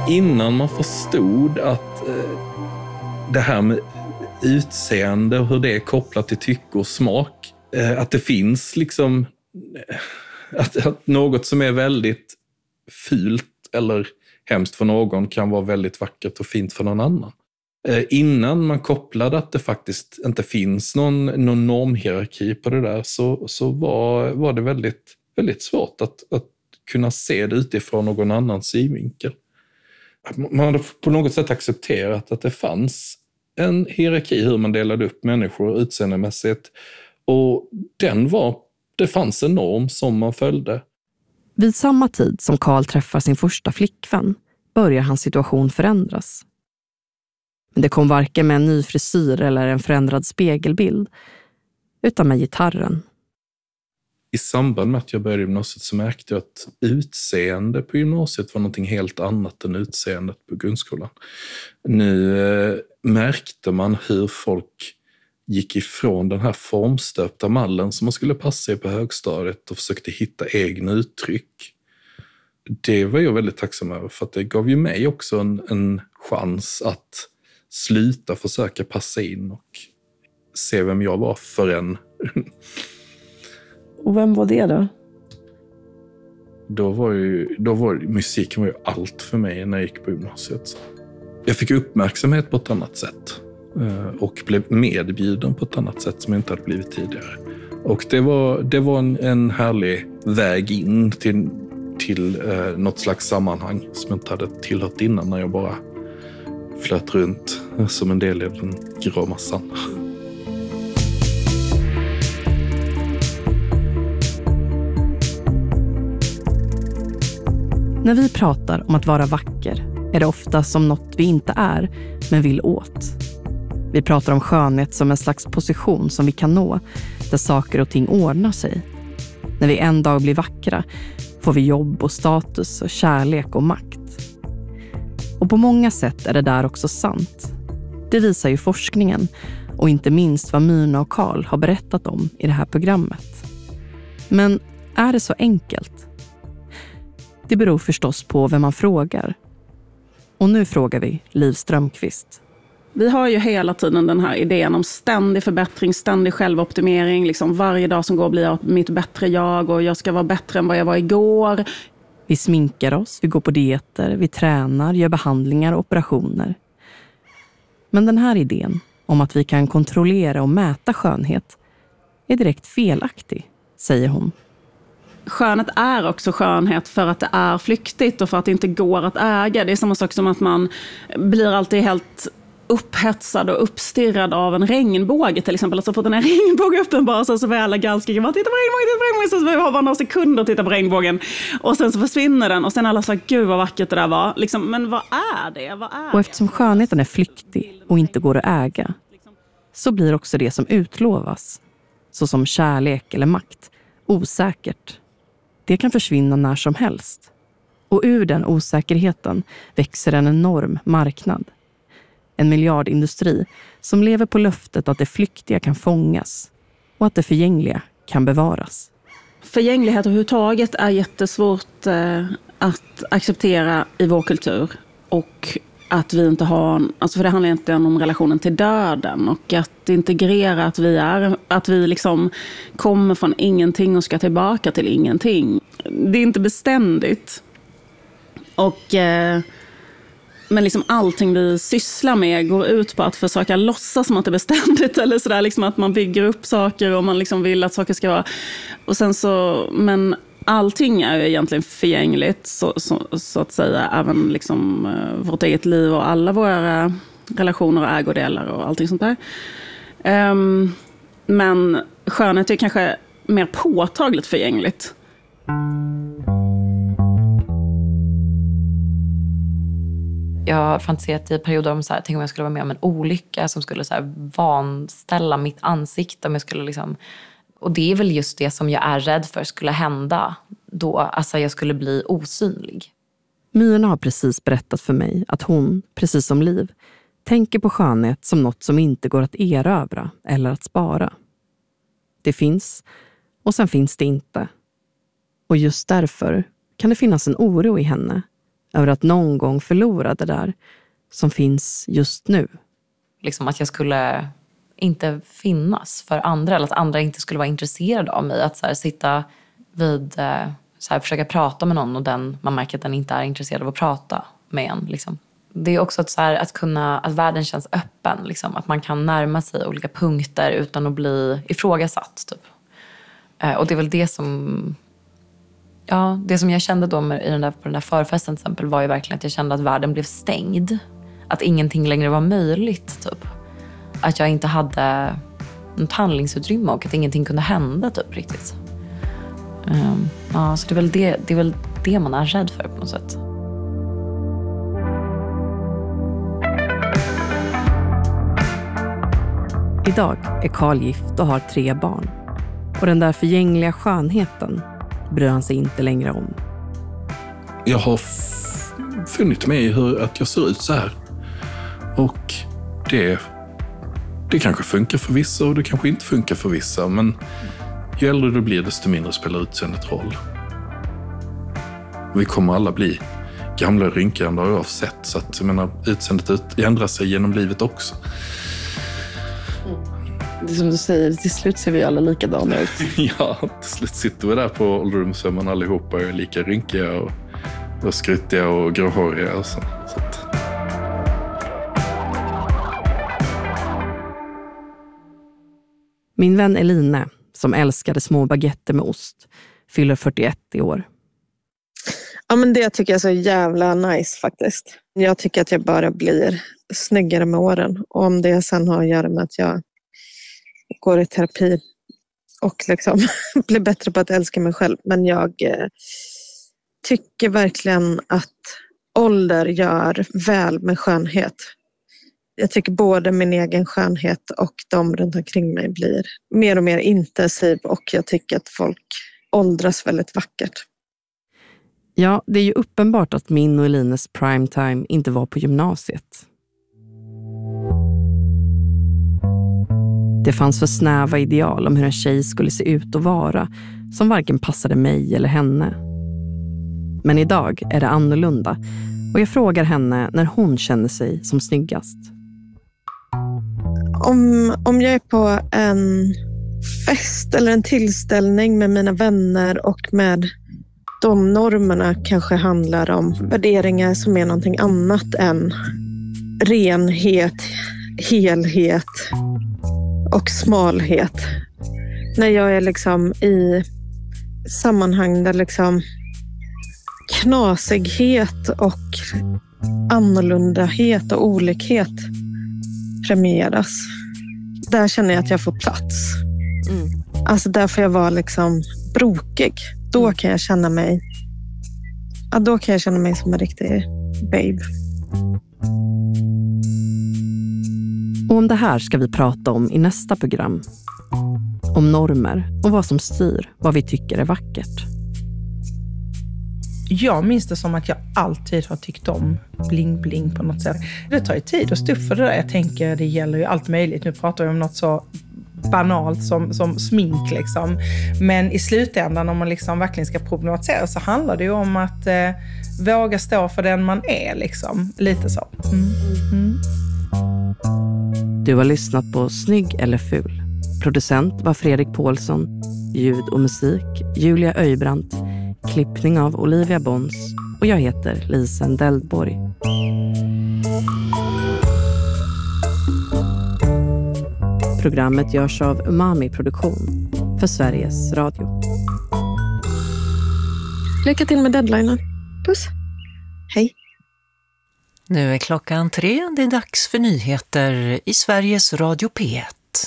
innan man förstod att det här med utseende och hur det är kopplat till tycke och smak, att det finns liksom att något som är väldigt fult eller hemskt för någon kan vara väldigt vackert och fint för någon annan. Innan man kopplade att det faktiskt inte finns någon normhierarki på det där, så var det väldigt, väldigt svårt att kunna se det utifrån någon annans synvinkel. Man hade på något sätt accepterat att det fanns en hierarki hur man delade upp människor utseendemässigt, och det fanns en norm som man följde. Vid samma tid som Carl träffar sin första flickvän börjar hans situation förändras. Men det kom varken med en ny frisyr eller en förändrad spegelbild, utan med gitarren. I samband med att jag började gymnasiet så märkte jag att utseende på gymnasiet var någonting helt annat än utseendet på grundskolan. Nu märkte man hur folk gick ifrån den här formstöpta mallen som man skulle passa i på högstadiet och försökte hitta egna uttryck. Det var jag väldigt tacksam över, för att det gav ju mig också en chans att sluta försöka passa in och se vem jag var för en. Och vem var det då? Då var musiken var ju allt för mig när jag gick på gymnasiet. Jag fick uppmärksamhet på ett annat sätt och blev medbjuden på ett annat sätt som jag inte hade blivit tidigare. Och det var en härlig väg in till något slags sammanhang som jag inte hade tillhört innan, när jag bara flöt runt som en del i den grå massan. När vi pratar om att vara vacker är det ofta som något vi inte är, men vill åt. Vi pratar om skönhet som en slags position som vi kan nå, där saker och ting ordnar sig. När vi en dag blir vackra får vi jobb och status och kärlek och makt. Och på många sätt är det där också sant. Det visar ju forskningen, och inte minst vad Myrna och Carl har berättat om i det här programmet. Men är det så enkelt? Det beror förstås på vem man frågar. Och nu frågar vi Liv Strömqvist. Vi har ju hela tiden den här idén om ständig förbättring, ständig självoptimering. Liksom varje dag som går blir jag mitt bättre jag, och jag ska vara bättre än vad jag var igår. Vi sminkar oss, vi går på dieter, vi tränar, gör behandlingar och operationer. Men den här idén om att vi kan kontrollera och mäta skönhet är direkt felaktig, säger hon. Skönhet är också skönhet för att det är flyktigt och för att det inte går att äga. Det är samma sak som att man blir alltid helt upphetsad och uppstirrad av en regnbåge till exempel. Så fort den här regnbågen uppenbaras så var alla ganska titta på regnbågen, så vi har bara några sekunder att titta på regnbågen, och sen så försvinner den, och sen alla sa gud vad vackert det där var. Liksom, men vad är det? Och eftersom skönheten är flyktig och inte går att äga, så blir också det som utlovas, såsom kärlek eller makt, osäkert. Det kan försvinna när som helst. Och ur den osäkerheten växer en enorm marknad. En miljardindustri som lever på löftet att det flyktiga kan fångas och att det förgängliga kan bevaras. Förgänglighet överhuvudtaget är jättesvårt att acceptera i vår kultur. Och att vi inte har, alltså för det handlar egentligen om relationen till döden, och att integrera att vi liksom kommer från ingenting och ska tillbaka till ingenting. Det är inte beständigt. Och men liksom allting vi sysslar med går ut på att försöka låtsas som att det är beständigt, eller sådär, liksom att man bygger upp saker och man liksom vill att saker ska vara, och sen så, men allting är ju egentligen förgängligt så att säga, även liksom vårt eget liv och alla våra relationer och ägodelar och allting sånt där. Men skönhet är kanske mer påtagligt förgängligt. Jag har fantiserat i perioder om så här, tänk om jag skulle vara med om en olycka som skulle så här vanställa mitt ansikte, om jag skulle liksom, och det är väl just det som jag är rädd för skulle hända då, alltså jag skulle bli osynlig. Myrna har precis berättat för mig att hon, precis som Liv, tänker på skönhet som något som inte går att erövra eller att spara. Det finns, och sen finns det inte. Och just därför kan det finnas en oro i henne över att någon gång förlora det där som finns just nu. Liksom att jag skulle inte finnas för andra, eller att andra inte skulle vara intresserade av mig. Att så här, sitta vid, så här, försöka prata med någon och man märker att den inte är intresserad av att prata med en. Liksom. Det är också att världen känns öppen. Liksom. Att man kan närma sig olika punkter utan att bli ifrågasatt. Typ. Och det är väl det som... Ja, det som jag kände då på den där förfesten till exempel var ju verkligen att jag kände att världen blev stängd. Att ingenting längre var möjligt, typ. Att jag inte hade något handlingsutrymme och att ingenting kunde hända, typ, riktigt. Så det är väl det man är rädd för på något sätt. Idag är Carl gift och har 3 barn. Och den där förgängliga skönheten bryr han sig inte längre om. Jag har funnit mig i att jag ser ut så här. Och det kanske funkar för vissa och det kanske inte funkar för vissa. Men ju äldre du blir, desto mindre spelar utseendet roll. Vi kommer alla bli gamla och rynkiga, det har jag sett. Så att, jag menar, utseendet ändrar sig genom livet också. Det är som du säger, till slut ser vi alla likadana ut. Ja, till slut sitter vi där på ålderdomshemmen allihopa och är lika rynkiga och skruttiga och gråhåriga. Och så att... Min vän Eline, som älskade små baguetter med ost, fyller 41 i år. Ja, men det tycker jag är så jävla nice faktiskt. Jag tycker att jag bara blir snyggare med åren. Och om det sen har att göra med att jag går i terapi och liksom blir bättre på att älska mig själv. Men jag tycker verkligen att ålder gör väl med skönhet. Jag tycker både min egen skönhet och de runt omkring mig blir mer och mer intensiv. Och jag tycker att folk åldras väldigt vackert. Ja, det är ju uppenbart att min och Elines primetime inte var på gymnasiet. Det fanns för snäva ideal om hur en tjej skulle se ut och vara som varken passade mig eller henne. Men idag är det annorlunda och jag frågar henne när hon känner sig som snyggast. Om jag är på en fest eller en tillställning med mina vänner och med de normerna kanske handlar om värderingar som är någonting annat än renhet, helhet och smalhet. När jag är liksom i sammanhang där liksom knasighet och annorlundahet och olikhet premieras. Där känner jag att jag får plats. Alltså där får jag vara liksom brokig. Då kan jag känna mig som en riktig babe. Och om det här ska vi prata om i nästa program. Om normer och vad som styr vad vi tycker är vackert. Jag minns det som att jag alltid har tyckt om bling-bling på något sätt. Det tar ju tid att stå för det där. Jag tänker det gäller ju allt möjligt. Nu pratar jag om något så banalt som smink liksom. Men i slutändan om man liksom verkligen ska problematisera så handlar det ju om att våga stå för den man är liksom. Lite så. Du har lyssnat på Snygg eller ful. Producent var Fredrik Paulsson. Ljud och musik Julia Öjbrandt. Klippning av Olivia Bons. Och jag heter Lisen Deldborg. Programmet görs av Umami Produktion för Sveriges Radio. Lycka till med deadlinen. Puss. Hej. Nu är klockan 3. Det är dags för nyheter i Sveriges Radio P1.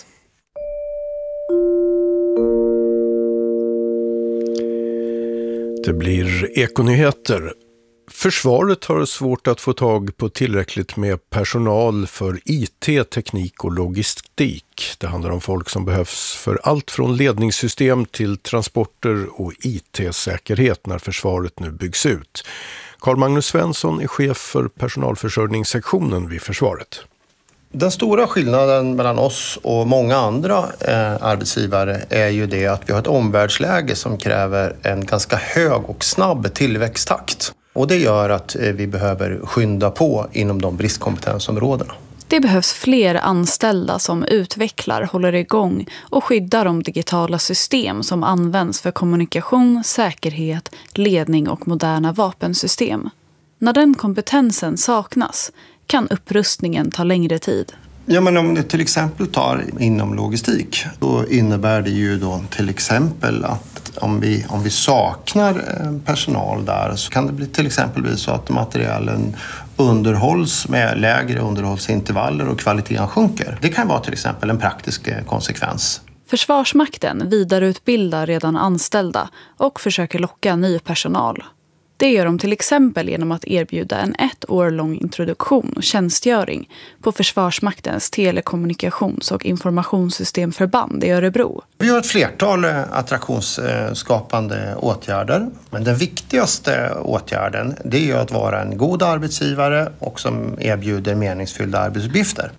Det blir ekonyheter. Försvaret har svårt att få tag på tillräckligt med personal för IT, teknik och logistik. Det handlar om folk som behövs för allt från ledningssystem till transporter och IT-säkerhet när försvaret nu byggs ut. Carl Magnus Svensson är chef för personalförsörjningssektionen vid försvaret. Den stora skillnaden mellan oss och många andra arbetsgivare är ju det att vi har ett omvärldsläge som kräver en ganska hög och snabb tillväxttakt. Och det gör att vi behöver skynda på inom de bristkompetensområdena. Det behövs fler anställda som utvecklar, håller igång och skyddar de digitala system som används för kommunikation, säkerhet, ledning och moderna vapensystem. När den kompetensen saknas kan upprustningen ta längre tid. Ja, men om du till exempel tar inom logistik, då innebär det ju då till exempel att om vi saknar personal där, så kan det bli till exempel bli så att materialen underhålls med lägre underhållsintervaller och kvaliteten sjunker. Det kan vara till exempel en praktisk konsekvens. Försvarsmakten vidareutbildar redan anställda och försöker locka ny personal. Det gör de till exempel genom att erbjuda en 1 år lång introduktion och tjänstgöring på Försvarsmaktens telekommunikations- och informationssystemförband i Örebro. Vi har ett flertal attraktionsskapande åtgärder, men den viktigaste åtgärden, det är att vara en god arbetsgivare och som erbjuder meningsfyllda arbetsuppgifter.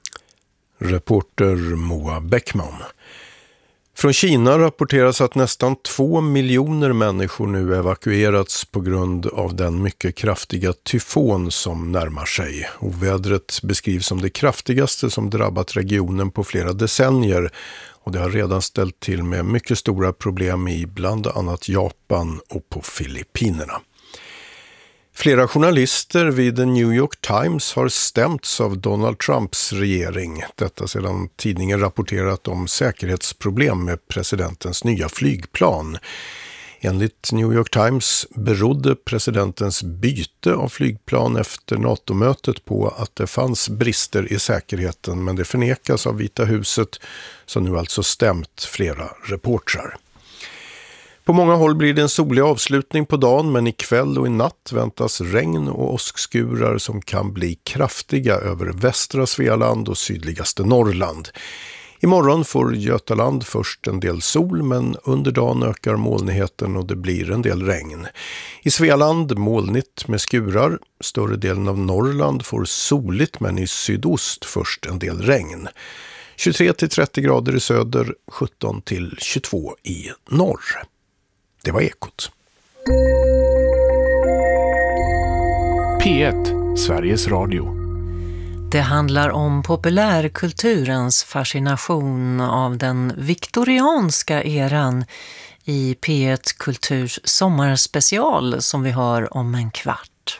Reporter Moa Bäckman. Från Kina rapporteras att nästan 2 miljoner människor nu evakuerats på grund av den mycket kraftiga tyfon som närmar sig. Ovädret beskrivs som det kraftigaste som drabbat regionen på flera decennier, och det har redan ställt till med mycket stora problem i bland annat Japan och på Filippinerna. Flera journalister vid The New York Times har stämts av Donald Trumps regering. Detta sedan tidningen rapporterat om säkerhetsproblem med presidentens nya flygplan. Enligt New York Times berodde presidentens byte av flygplan efter NATO-mötet på att det fanns brister i säkerheten, men det förnekas av Vita huset, som nu alltså stämt flera reportrar. På många håll blir det en solig avslutning på dagen, men ikväll och i natt väntas regn och åskskurar som kan bli kraftiga över västra Svealand och sydligaste Norrland. Imorgon får Götaland först en del sol, men under dagen ökar molnigheten och det blir en del regn. I Svealand molnigt med skurar, större delen av Norrland får soligt, men i sydost först en del regn. 23-30 grader i söder, 17-22 i norr. Det var Ekot. P1, Sveriges Radio. Det handlar om populärkulturens fascination av den viktorianska eran i P1 Kulturs sommarspecial som vi har om en kvart.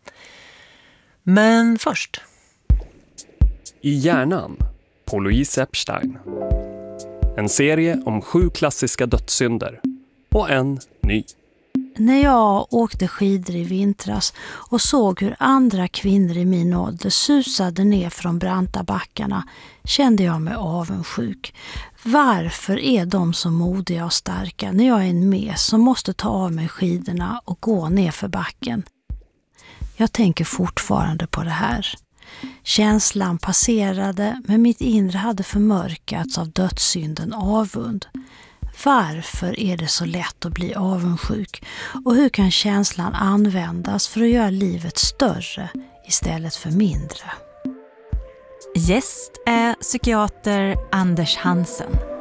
Men först. I hjärnan på Louise Epstein. En serie om 7 klassiska dödssynder och en ny. När jag åkte skidor i vintras och såg hur andra kvinnor i min ålder susade ner från branta backarna kände jag mig avundsjuk. Varför är de så modiga och starka när jag är en mes som måste ta av mig skidorna och gå ner för backen? Jag tänker fortfarande på det här. Känslan passerade, men mitt inre hade förmörkats av dödssynden avund. Varför är det så lätt att bli avundsjuk? Och hur kan känslan användas för att göra livet större istället för mindre? Gäst är psykiater Anders Hansen.